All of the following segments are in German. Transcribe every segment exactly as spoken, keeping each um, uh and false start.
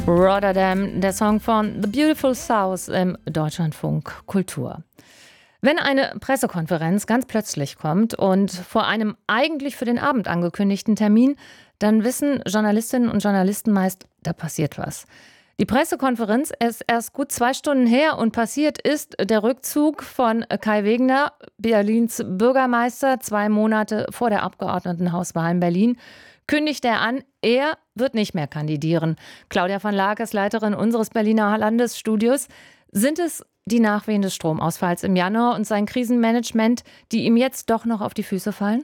Rotterdam, der Song von The Beautiful South im Deutschlandfunk Kultur. Wenn eine Pressekonferenz ganz plötzlich kommt und vor einem eigentlich für den Abend angekündigten Termin, dann wissen Journalistinnen und Journalisten meist, da passiert was. Die Pressekonferenz ist erst gut zwei Stunden her und passiert ist der Rückzug von Kai Wegner, Berlins Bürgermeister, zwei Monate vor der Abgeordnetenhauswahl in Berlin. Kündigt er an, er wird nicht mehr kandidieren. Claudia van Laak ist Leiterin unseres Berliner Landesstudios. Sind es die Nachwehen des Stromausfalls im Januar und sein Krisenmanagement, die ihm jetzt doch noch auf die Füße fallen?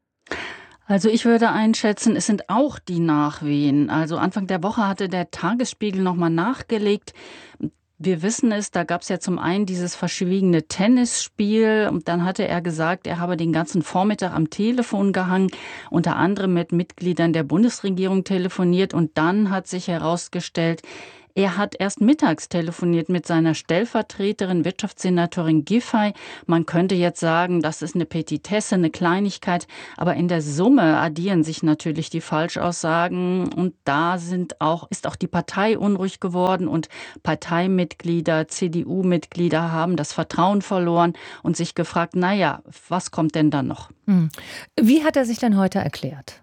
Also ich würde einschätzen, es sind auch die Nachwehen. Also Anfang der Woche hatte der Tagesspiegel nochmal nachgelegt. Wir wissen es, da gab es ja zum einen dieses verschwiegene Tennisspiel und dann hatte er gesagt, er habe den ganzen Vormittag am Telefon gehangen, unter anderem mit Mitgliedern der Bundesregierung telefoniert und dann hat sich herausgestellt, er hat erst mittags telefoniert mit seiner Stellvertreterin, Wirtschaftssenatorin Giffey. Man könnte jetzt sagen, das ist eine Petitesse, eine Kleinigkeit, aber in der Summe addieren sich natürlich die Falschaussagen und da sind auch, ist auch die Partei unruhig geworden und Parteimitglieder, C D U-Mitglieder haben das Vertrauen verloren und sich gefragt, naja, was kommt denn dann noch? Hm. Wie hat er sich denn heute erklärt?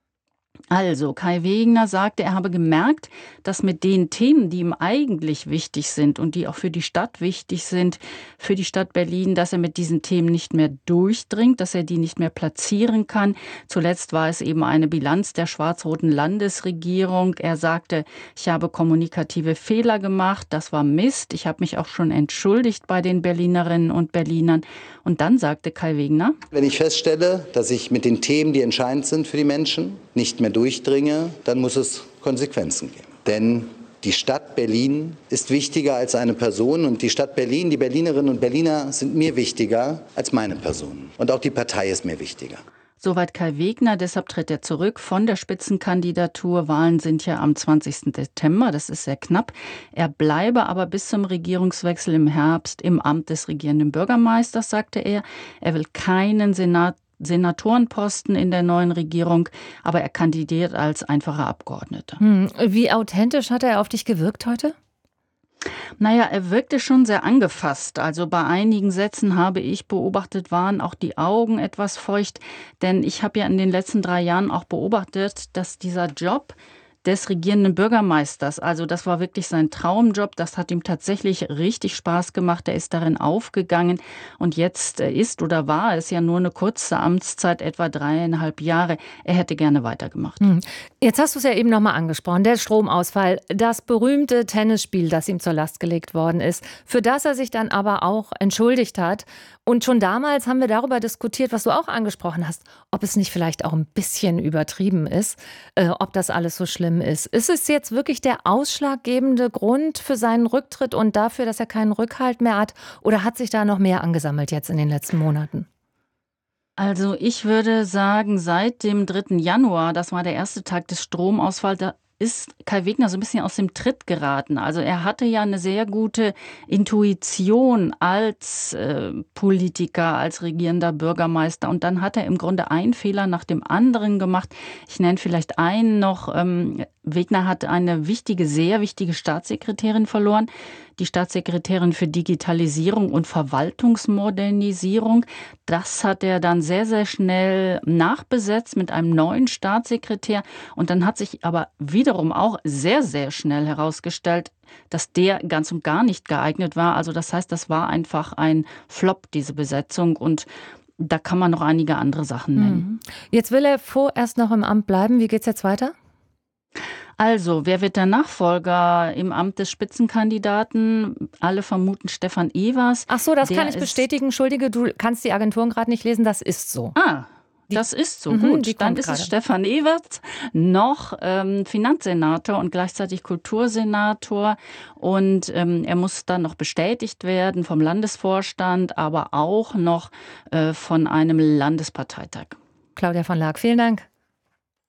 Also, Kai Wegner sagte, er habe gemerkt, dass mit den Themen, die ihm eigentlich wichtig sind und die auch für die Stadt wichtig sind, für die Stadt Berlin, dass er mit diesen Themen nicht mehr durchdringt, dass er die nicht mehr platzieren kann. Zuletzt war es eben eine Bilanz der schwarz-roten Landesregierung. Er sagte, ich habe kommunikative Fehler gemacht, das war Mist. Ich habe mich auch schon entschuldigt bei den Berlinerinnen und Berlinern. Und dann sagte Kai Wegner: Wenn ich feststelle, dass ich mit den Themen, die entscheidend sind für die Menschen, nicht mehr durchdringe, dann muss es Konsequenzen geben. Denn die Stadt Berlin ist wichtiger als eine Person und die Stadt Berlin, die Berlinerinnen und Berliner sind mir wichtiger als meine Person. Und auch die Partei ist mir wichtiger. Soweit Kai Wegner, deshalb tritt er zurück von der Spitzenkandidatur. Wahlen sind ja am zwanzigsten September, das ist sehr knapp. Er bleibe aber bis zum Regierungswechsel im Herbst im Amt des regierenden Bürgermeisters, sagte er. Er will keinen Senat Senatorenposten in der neuen Regierung, aber er kandidiert als einfacher Abgeordneter. Hm. Wie authentisch hat er auf dich gewirkt heute? Naja, er wirkte schon sehr angefasst. Also bei einigen Sätzen habe ich beobachtet, waren auch die Augen etwas feucht. Denn ich habe ja in den letzten drei Jahren auch beobachtet, dass dieser Job des regierenden Bürgermeisters, also das war wirklich sein Traumjob, das hat ihm tatsächlich richtig Spaß gemacht, er ist darin aufgegangen und jetzt ist oder war es ja nur eine kurze Amtszeit, etwa dreieinhalb Jahre, er hätte gerne weitergemacht. Jetzt hast du es ja eben nochmal angesprochen, der Stromausfall, das berühmte Tennisspiel, das ihm zur Last gelegt worden ist, für das er sich dann aber auch entschuldigt hat. Und schon damals haben wir darüber diskutiert, was du auch angesprochen hast, ob es nicht vielleicht auch ein bisschen übertrieben ist, äh, ob das alles so schlimm ist. Ist es jetzt wirklich der ausschlaggebende Grund für seinen Rücktritt und dafür, dass er keinen Rückhalt mehr hat? Oder hat sich da noch mehr angesammelt jetzt in den letzten Monaten? Also ich würde sagen, seit dem dritten Januar, das war der erste Tag des Stromausfalls, da ist Kai Wegner so ein bisschen aus dem Tritt geraten. Also er hatte ja eine sehr gute Intuition als äh, Politiker, als regierender Bürgermeister. Und dann hat er im Grunde einen Fehler nach dem anderen gemacht. Ich nenne vielleicht einen noch. Ähm, Wegner hat eine wichtige, sehr wichtige Staatssekretärin verloren. Die Staatssekretärin für Digitalisierung und Verwaltungsmodernisierung. Das hat er dann sehr, sehr schnell nachbesetzt mit einem neuen Staatssekretär. Und dann hat sich aber wiederum auch sehr, sehr schnell herausgestellt, dass der ganz und gar nicht geeignet war. Also das heißt, das war einfach ein Flop, diese Besetzung. Und da kann man noch einige andere Sachen nennen. Jetzt will er vorerst noch im Amt bleiben. Wie geht's jetzt weiter? Also, wer wird der Nachfolger im Amt des Spitzenkandidaten? Alle vermuten Stefan Evers. Ach so, das Der kann ich bestätigen. Entschuldige, du kannst die Agenturen gerade nicht lesen. Das ist so. Ah, das ist so. Mhm, Gut, die dann kommt ist gerade. es Stefan Evers, noch ähm, Finanzsenator und gleichzeitig Kultursenator. Und ähm, er muss dann noch bestätigt werden vom Landesvorstand, aber auch noch äh, von einem Landesparteitag. Claudia van Laak, vielen Dank.